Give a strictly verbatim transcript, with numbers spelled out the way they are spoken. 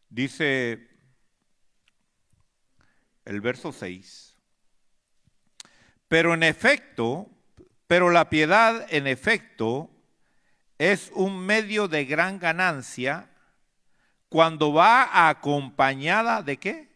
Dice el verso seis. Pero en efecto, pero la piedad en efecto es un medio de gran ganancia cuando va acompañada de ¿qué?